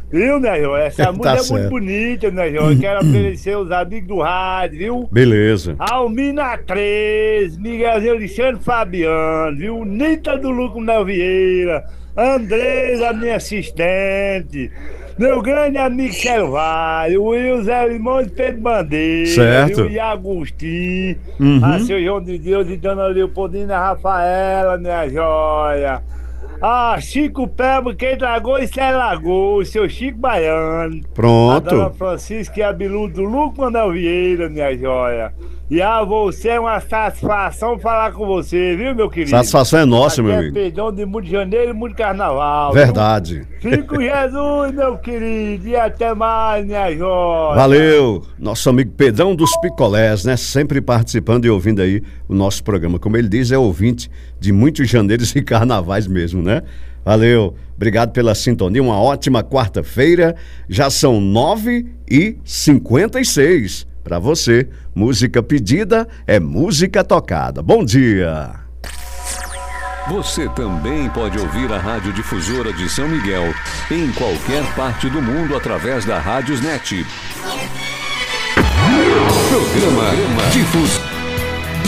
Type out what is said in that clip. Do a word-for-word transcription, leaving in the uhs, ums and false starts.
Viu, né, João? Essa música Tá é muito certo. bonita, né, João? Eu quero oferecer aos amigos do rádio, viu? Beleza. Almina três, Miguelzinho Alexandre Fabiano, viu? Nita do Lucas Mel Vieira, Andresa, minha assistente, meu grande amigo Selvário, Will Zé Limão de Pedro Bandeira, viu? Certo. E Agostinho, a Uhum. seu João de Deus e Dona Leopoldina Rafaela, minha joia. Ah, Chico Peba, quem dragou isso é Lagoa, seu Chico Baiano. A dona Pronto. Francisca e a Bilu do Lucas Manuel Vieira, minha joia. E a você é uma satisfação falar com você, viu, meu querido? Satisfação é nossa, Aqui meu é amigo. Pedrão de muito janeiro e muito carnaval, viu? Verdade. Fique com Jesus, meu querido, e até mais, minha joia. Valeu, nosso amigo Pedrão dos Picolés, né? Sempre participando e ouvindo aí o nosso programa. Como ele diz, é ouvinte de muitos janeiros e carnavais mesmo, né? Valeu, obrigado pela sintonia, uma ótima quarta-feira. Já são nove e cinquenta e seis. Para você, música pedida é música tocada. Bom dia! Você também pode ouvir a Rádio Difusora de São Miguel em qualquer parte do mundo através da Rádios Net. Programa Difusora.